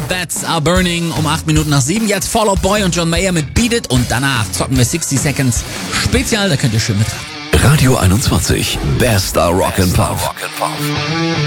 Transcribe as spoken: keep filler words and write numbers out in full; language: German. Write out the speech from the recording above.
That's Are Burning um acht Minuten nach sieben. Jetzt Fall Out Boy und John Mayer mit Beat It und danach zocken wir sixty Seconds Spezial, da könnt ihr schön mitraten. Radio einundzwanzig, Bester Rock and Pop.